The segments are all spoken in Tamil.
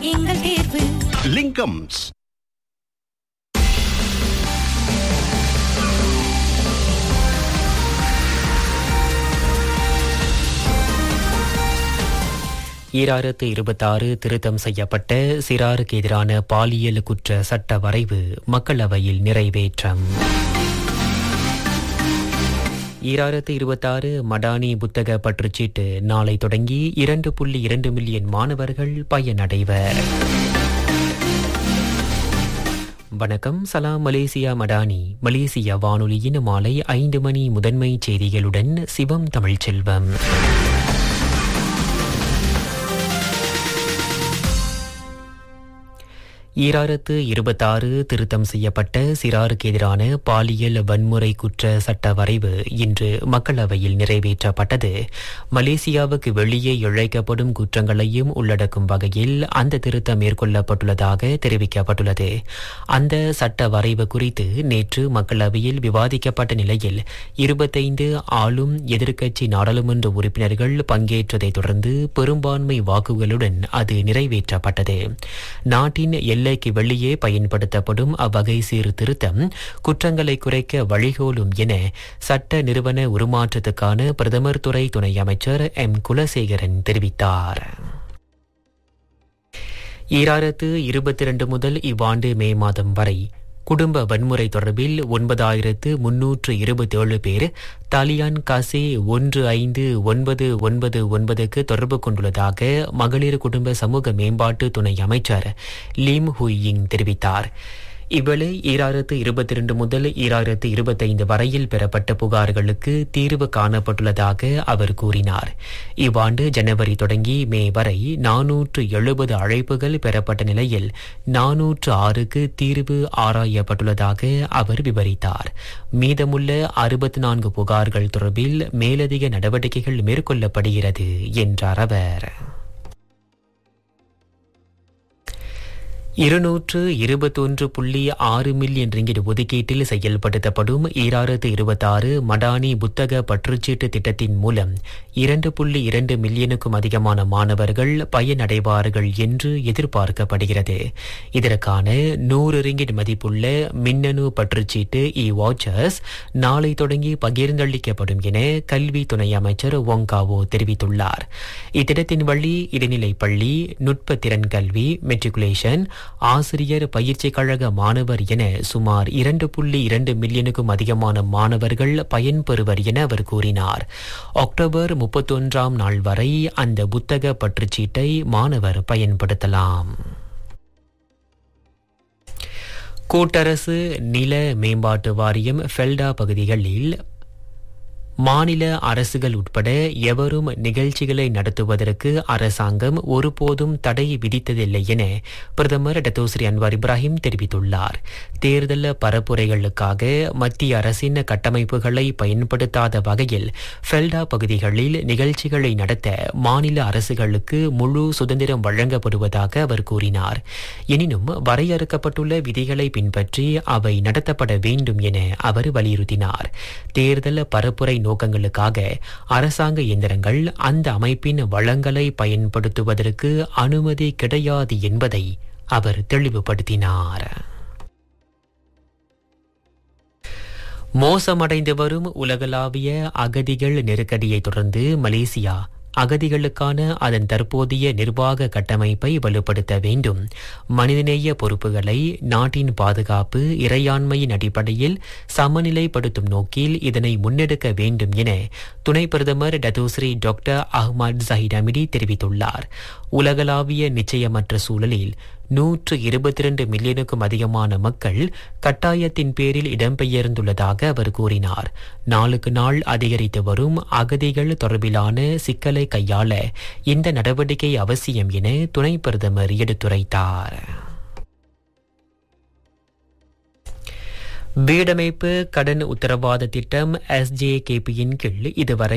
எங்கள் தேர்வு. லிங்கம்ஸ். ஈராயிரத்து 26 திருத்தம் செய்யப்பட்ட சிறாருக்கு எதிரான பாலியல் குற்ற சட்ட வரைவு மக்களவையில் நிறைவேற்றம். 2026 மடானி புத்தக பற்றுச்சீட்டு நாளை தொடங்கி 2.2 மில்லியன் மாணவர்கள் பயனடைவர். வணக்கம், சலாம் மலேசியா மடானி. மலேசியா வானொலியின் மாலை 5 மணி முதன்மை செய்திகளுடன் சிவம் தமிழ்ச்செல்வம். ஈராயிரத்து 26 திருத்தம் செய்யப்பட்ட சிறாருக்கு எதிரான பாலியல் வன்முறை குற்ற சட்ட வரைவு இன்று மக்களவையில் நிறைவேற்றப்பட்டது. மலேசியாவுக்கு வெளியே இழைக்கப்படும் குற்றங்களையும் உள்ளடக்கும் வகையில் அந்த திருத்தம் மேற்கொள்ளப்பட்டுள்ளதாக தெரிவிக்கப்பட்டுள்ளது. அந்த சட்ட வரைவு குறித்து நேற்று மக்களவையில் விவாதிக்கப்பட்ட நிலையில் 25 ஆளும் எதிர்க்கட்சி நாடாளுமன்ற உறுப்பினர்கள் பங்கேற்றதைத் தொடர்ந்து பெரும்பான்மை வாக்குகளுடன் அது நிறைவேற்றப்பட்டது. நாட்டின் எல்லைக்கு வெளியே பயன்படுத்தப்படும் அவ்வகை சீர்திருத்தம் குற்றங்களை குறைக்க வழிகோலும் என சட்ட நிறுவன உருமாற்றத்துக்கான பிரதமர் துறை துணை அமைச்சர் எம் குலசேகரன் தெரிவித்தார். 2022 முதல் இவ்வாண்டு மே மாதம் வரை குடும்ப வன்முறை தொடர்பில் 9327 பேர் தாலியான் காசே 15999க்கு தொடர்பு கொண்டுள்ளதாக மகளிர் குடும்ப சமூக மேம்பாட்டு துணை அமைச்சர் லீம் ஹுயிங் தெரிவித்தார். இவ்வேளை 2022 முதல் 2025 வரையில் பெறப்பட்ட புகார்களுக்கு தீர்வு காணப்பட்டுள்ளதாக அவர் கூறினார். இவ்வாண்டு ஜனவரி தொடங்கி மே வரை 470 அழைப்புகள் பெறப்பட்ட நிலையில் 406க்கு தீர்வு ஆராயப்பட்டுள்ளதாக அவர் விவரித்தார். மீதமுள்ள 64 புகார்கள் தொடர்பில் மேலதிக நடவடிக்கைகள் மேற்கொள்ளப்படுகிறது என்றார் அவர். 221.6 மில்லியன் ரிங்கிட் ஒதுக்கீட்டில் செயல்படுத்தப்படும் 2026 மடானி புத்தக பற்றுச்சீட்டு திட்டத்தின் மூலம் 2.2 மில்லியனுக்கும் அதிகமான மாணவர்கள் பயனடைவார்கள் என்று எதிர்பார்க்கப்படுகிறது. இதற்கான 100 ரிங்கிட் மதிப்புள்ள மின்னணு பற்றுச்சீட்டு வாச்சர்ஸ் நாளை தொடங்கி பகிர்ந்தளிக்கப்படும் என கல்வி துணை அமைச்சர் ஒங்காவோ தெரிவித்துள்ளார். இத்திட்டத்தின் வழி இடைநிலை பள்ளி, நுட்ப திறன் கல்வி, மெட்ரிகுலேஷன், ஆசிரியர் பயிற்சி கழக மாணவர் என சுமார் 2.2 மில்லியனுக்கும் அதிகமான மாணவர்கள் பயன்பெறுவர் என அவர் கூறினார். அக்டோபர் 31ஆம் நாள் வரை அந்த புத்தக பற்றுச்சீட்டை மாணவர் பயன்படுத்தலாம். கூட்டரசு நில மேம்பாட்டு வாரியம் ஃபெல்டா பகுதிகளில் மாநில அரசுகள் உட்பட எவரும் நிகழ்ச்சிகளை நடத்துவதற்கு அரசாங்கம் ஒருபோதும் தடை விதித்ததில்லை என பிரதமர் டத்தோஸ்ரீ அன்வார் இப்ராஹிம் தெரிவித்துள்ளார். தேர்தல் பரப்புரைகளுக்காக மத்திய அரசின் கட்டமைப்புகளை பயன்படுத்தாத வகையில் ஃபெல்டா பகுதிகளில் நிகழ்ச்சிகளை நடத்த மாநில அரசுகளுக்கு முழு சுதந்திரம் வழங்கப்படுவதாக அவர் கூறினார். எனினும் வரையறுக்கப்பட்டுள்ள விதிகளை பின்பற்றி அவை நடத்தப்பட வேண்டும் என அவர் வலியுறுத்தினார். தேர்தல் பரப்புரை நோக்கங்களுக்காக அரசாங்க இயந்திரங்கள் அந்த அமைப்பின் வளங்களை பயன்படுத்துவதற்கு அனுமதி கிடையாது என்பதை அவர் தெளிவுபடுத்தினார். மோசமடைந்து வரும் உலகளாவிய அகதிகள் நெருக்கடியை தொடர்ந்து மலேசியா அகதிகளுக்கான அதன் தற்போதைய நிர்வாக கட்டமைப்பை வலுப்படுத்த வேண்டும். மனிதநேய பொறுப்புகளை நாட்டின் பாதுகாப்பு, இறையாண்மையின் அடிப்படையில் சமநிலைப்படுத்தும் நோக்கில் இதனை முன்னெடுக்க வேண்டும் என துணை பிரதமர் டத்தோஸ்ரீ டாக்டர் அஹ்மத் ஜஹீர் அமிடி தெரிவித்துள்ளார். உலகளாவிய நிச்சயமற்ற சூழலில் 122 மில்லியனுக்கும் அதிகமான மக்கள் கட்டாயத்தின் பேரில் இடம்பெயர்ந்துள்ளதாக அவர் கூறினார். நாளுக்கு நாள் அதிகரித்து வரும் அகதிகள் தொடர்பிலான சிக்கலை கையாள இந்த நடவடிக்கை அவசியம் என துணை பிரதமர் எடுத்துரைத்தார். வீடமைப்பு கடன் உத்தரவாத திட்டம் SJKPயின் கீழ் இதுவரை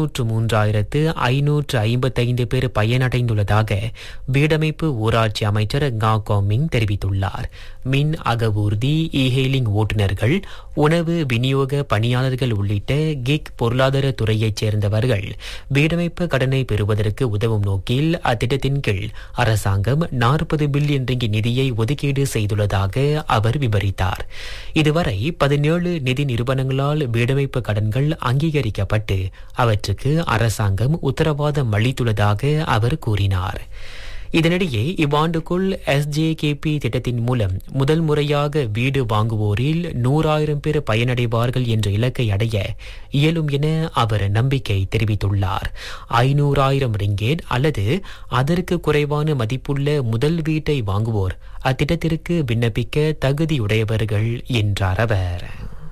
93,555 பேர் பயனடைந்துள்ளதாக வீடமைப்பு ஊராட்சி அமைச்சர் ngா கோமிங் தெரிவித்துள்ளார். மின் அகவூர்தி, இ-ஹெயிலிங் ஓட்டுநர்கள், உணவு விநியோக பணியாளர்கள் உள்ளிட்ட கிக் பொருளாதார துறையைச் சேர்ந்தவர்கள் வீடமைப்பு கடனை பெறுவதற்கு உதவும் நோக்கில் அத்திட்டத்தின் கீழ் அரசாங்கம் 40 பில்லியன் ரிங்கிட் நிதியை ஒதுக்கீடு செய்துள்ளதாக அவர் விவரித்தார். இதுவரை 17 நிதி நிறுவனங்களால் வீடமைப்பு கடன்கள் அங்கீகரிக்கப்பட்டு அவற்றுக்கு அரசாங்கம் உத்தரவாதம் அளித்துள்ளதாக அவர் கூறினார். இதனிடையே இவ்வாண்டுக்குள் SJKP திட்டத்தின் மூலம் முதல் முறையாக வீடு வாங்குவோரில் 100,000 பேர் பயனடைவார்கள் என்ற இலக்கை அடைய இயலும் என அவர் நம்பிக்கை தெரிவித்துள்ளார். 500,000 ரிங்கேட் அல்லது அதற்கு குறைவான மதிப்புள்ள முதல் வீட்டை வாங்குவோர் அத்திட்டத்திற்கு விண்ணப்பிக்க தகுதியுடையவர்கள் என்றார் அவர்.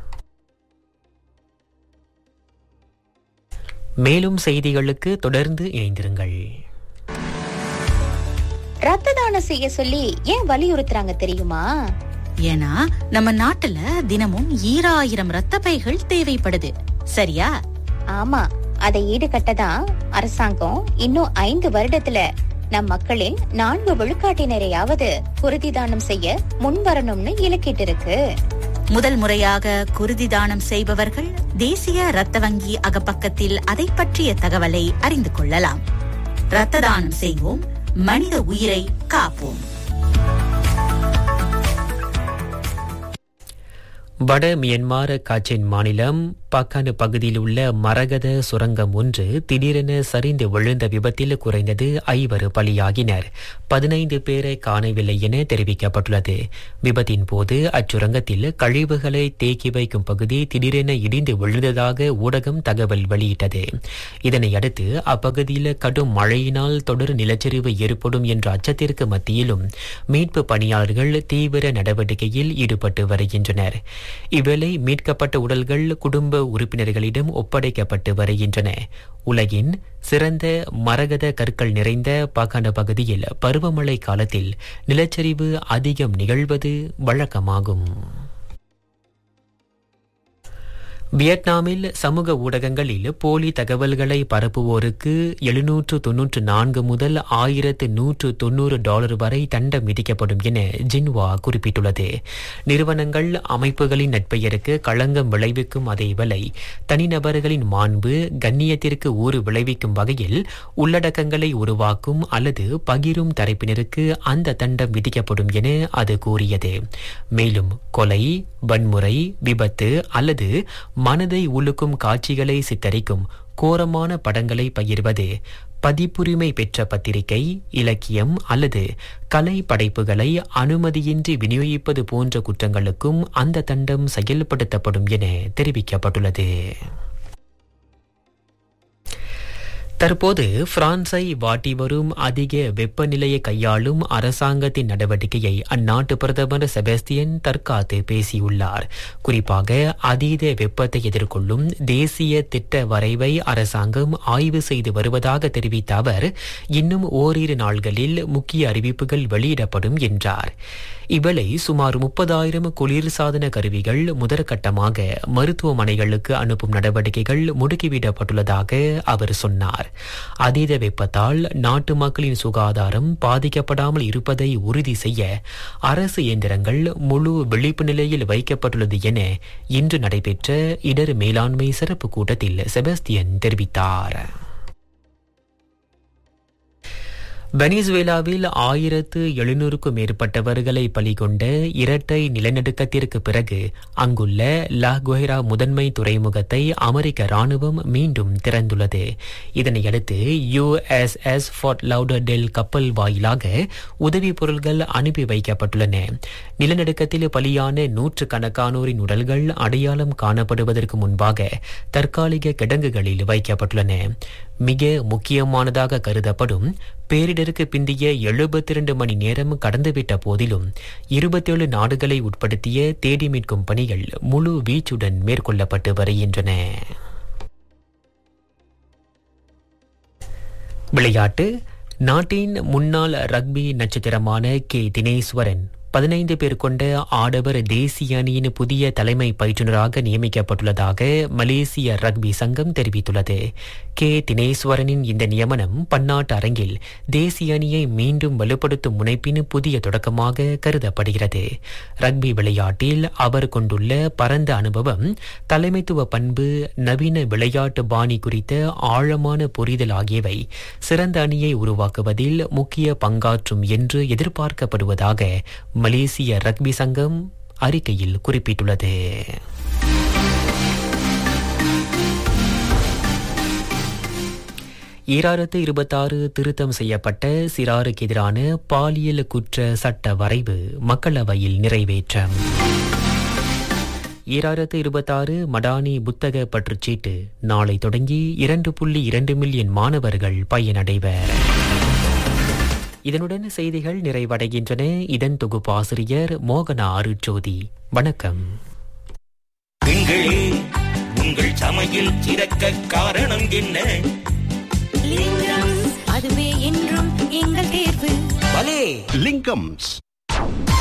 மேலும் செய்திகளுக்கு தொடர்ந்து இணைந்திருங்கள். ரத்த தானம் செய்ய சொல்லி ஏன் வலியுறுத்துறாங்க தெரியுமா? ஏன்னா நம்ம நாட்டுல தினமும் 1000 ரத்த பைகள் தேவைப்படுது. சரியா? ஆமா, அதை ஈடுகட்டதான் அரசாங்கம் இன்னும் 5 வருடத்துல நம் மக்களின் 4 விழுக்காட்டினரையாவது குருதி தானம் செய்ய முன்வரணும்னு இலக்கிட்டு இருக்கு. முதல் முறையாக குருதி தானம் செய்பவர்கள் தேசிய ரத்த வங்கி அகப்பக்கத்தில் அதை பற்றிய தகவலை அறிந்து கொள்ளலாம். ரத்த தானம் செய்வோம், மனித உயிரை காப்போம். வட மியன்மார் காச்சின் மாநிலம் பாக்கானு பகுதியில் உள்ள மரகத சுரங்கம் ஒன்று திடீரென சரிந்து விழுந்த விபத்தில் குறைந்தது 5 பலியாகினர். 15 பேரை காணவில்லை என தெரிவிக்கப்பட்டுள்ளது. விபத்தின் போது அச்சுரங்கத்தில் கழிவுகளை தேக்கி வைக்கும் பகுதி திடீரென இடிந்து விழுந்ததாக ஊடகம் தகவல் வெளியிட்டது. இதனையடுத்து அப்பகுதியில் கடும் மழையினால் தொடர் நிலச்சரிவு ஏற்படும் என்ற அச்சத்திற்கு மத்தியிலும் மீட்பு பணியாளர்கள் தீவிர நடவடிக்கையில் ஈடுபட்டு வருகின்றனர். இவ்வேளை மீட்கப்பட்ட உடல்கள் குடும்ப உறுப்பினர்களிடம் ஒப்படைக்கப்பட்டு வருகின்றன. உலகின் சிறந்த மரகத கற்கள் நிறைந்த பாக்கான பகுதியில் பருவமழை காலத்தில் நிலச்சரிவு அதிகம் நிகழ்வது வழக்கமாகும். வியட்நாமில் சமூக ஊடகங்களில் போலி தகவல்களை பரப்புவோருக்கு 794 முதல் $1,190 வரை தண்டம் விதிக்கப்படும் என ஜின்வா குறிப்பிட்டுள்ளது. நிறுவனங்கள், அமைப்புகளின் நட்பெயருக்கு களங்கம் விளைவிக்கும் அதேவேளை தனிநபர்களின் மாண்பு, கண்ணியத்திற்கு ஊறு விளைவிக்கும் வகையில் உள்ளடக்கங்களை உருவாக்கும் அல்லது பகிரும் தரப்பினருக்கு அந்த தண்டம் விதிக்கப்படும் என அது கூறியது. மேலும் கொலை, வன்முறை, விபத்து அல்லது மனதை உலுக்கும் காட்சிகளை சித்தரிக்கும் கோரமான படங்களை பகிர்வது, பதிப்புரிமை பெற்ற பத்திரிகை, இலக்கியம் அல்லது கலை படைப்புகளை அனுமதியின்றி விநியோகிப்பது போன்ற குற்றங்களுக்கும் அந்த தண்டம் செயல்படுத்தப்படும் என தெரிவிக்கப்பட்டுள்ளது. தற்போது பிரான்சை வாட்டி வரும் அதிக வெப்பநிலையை கையாளும் அரசாங்கத்தின் நடவடிக்கையை அந்நாட்டு பிரதமர் செபஸ்தியன் தற்காத்து பேசியுள்ளார். குறிப்பாக அதீத வெப்பத்தை எதிர்கொள்ளும் தேசிய திட்ட வரைவை அரசாங்கம் ஆய்வு செய்து வருவதாக தெரிவித்த அவர், இன்னும் ஓரிரு நாள்களில் முக்கிய அறிவிப்புகள் வெளியிடப்படும் என்றார். இவ்வேளை சுமார் 30,000 குளிர்சாதன கருவிகள் முதற்கட்டமாக மருத்துவமனைகளுக்கு அனுப்பும் நடவடிக்கைகள் முடுக்கிவிடப்பட்டுள்ளதாக அவர் சொன்னார். அதீத வெப்பத்தால் நாட்டு மக்களின் சுகாதாரம் பாதிக்கப்படாமல் இருப்பதை உறுதி செய்ய அரசு இயந்திரங்கள் முழு விழிப்பு நிலையில் வைக்கப்பட்டுள்ளது என இன்று நடைபெற்ற இடர் மேலாண்மை சிறப்பு கூட்டத்தில் செபஸ்தியன் தெரிவித்தார். வெனிசுவேலாவில் 1,700க்கும் மேற்பட்டவர்களை பலிகொண்ட இரட்டை நிலநடுக்கத்திற்கு பிறகு அங்குள்ள லா குஹெரா முதன்மை துறைமுகத்தை அமெரிக்க ராணுவம் மீண்டும் திறந்துள்ளது. இதனையடுத்து USS ஃபோர்ட் லவுடர்டேல் கப்பல் வாயிலாக உதவிப் பொருட்கள் அனுப்பி வைக்கப்பட்டுள்ளன. நிலநடுக்கத்தில் பலியான 100கணக்கானோரின் உடல்கள் அடையாளம் காணப்படுவதற்கு முன்பாக தற்காலிக கிடங்குகளில் வைக்கப்பட்டுள்ளன. மிக முக்கியமானதாக கருதப்படும் பேரிடருக்கு பிந்திய 72 மணி நேரம் கடந்துவிட்ட போதிலும் 27 நாடுகளை உட்படுத்திய தேடி மீட்கும் பணிகள் முழு வீச்சுடன் மேற்கொள்ளப்பட்டு வருகின்றன. விளையாட்டு. நாட்டின் முன்னாள் ரக்பி நட்சத்திரமான தினேஸ்வரன் 15 பேர் கொண்ட ஆடவர் தேசிய அணியின் புதிய தலைமை பயிற்றுநராக நியமிக்கப்பட்டுள்ளதாக மலேசிய ரக்பி சங்கம் தெரிவித்துள்ளது. கே தினேஸ்வரனின் இந்த நியமனம் பன்னாட்டு அரங்கில் தேசிய அணியை மீண்டும் வலுப்படுத்தும் முனைப்பின் புதிய தொடக்கமாக கருதப்படுகிறது. ரக்பி விளையாட்டில் அவர் கொண்டுள்ள பரந்த அனுபவம், தலைமைத்துவ பண்பு, நவீன விளையாட்டு பாணி குறித்த ஆழமான புரிதல் ஆகியவை சிறந்த அணியை உருவாக்குவதில் முக்கிய பங்காற்றும் என்று எதிர்பார்க்கப்படுவதாக மலேசிய ரக்பி சங்கம் அறிக்கையில் குறிப்பிட்டுள்ளது. ஈராயிரத்து 26 திருத்தம் செய்யப்பட்ட சிறாருக்கு எதிரான பாலியல் குற்ற சட்ட வரைவு மக்களவையில் நிறைவேற்றம். 2026 மடானி புத்தக பற்றுச்சீட்டு நாளை தொடங்கி 2.2 மில்லியன் மாணவர்கள் பயனடைவர். இதனுடன் செய்திகள் நிறைவடைகின்றன. இதன் தொகுப்பாசிரியர் மோகனா அருட்ஜோதி. வணக்கம். உங்கள் சமையல் சிறக்க காரணம் என்ன? அதுவே என்றும் எங்கள் தேர்வு. லிங்கம்ஸ்.